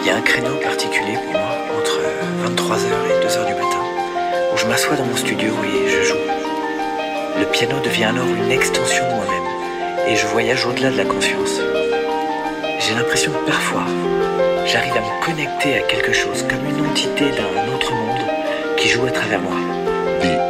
Il y a un créneau particulier pour moi, entre 23h et 2h du matin, où je m'assois dans mon studio et je joue. Le piano devient alors une extension de moi-même, et je voyage au-delà de la conscience. J'ai l'impression que parfois, j'arrive à me connecter à quelque chose, comme une entité d'un autre monde qui joue à travers moi.